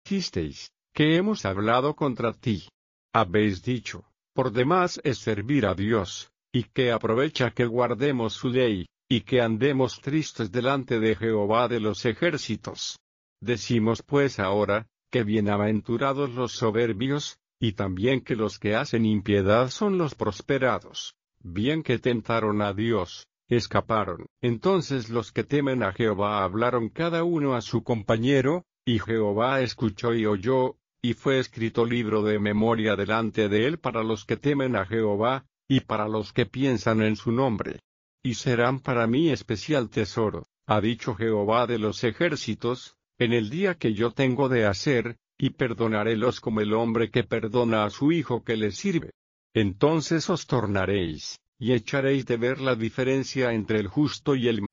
dijisteis, que hemos hablado contra ti. Habéis dicho, por demás es servir a Dios, y que aprovecha que guardemos su ley, y que andemos tristes delante de Jehová de los ejércitos. Decimos pues ahora, que bienaventurados los soberbios, y también que los que hacen impiedad son los prosperados. Bien que tentaron a Dios, escaparon. Entonces los que temen a Jehová hablaron cada uno a su compañero, y Jehová escuchó y oyó, y fue escrito libro de memoria delante de él para los que temen a Jehová, y para los que piensan en su nombre. Y serán para mí especial tesoro, ha dicho Jehová de los ejércitos, en el día que yo tengo de hacer, y perdonarélos como el hombre que perdona a su hijo que le sirve. Entonces os tornaréis, y echaréis de ver la diferencia entre el justo y el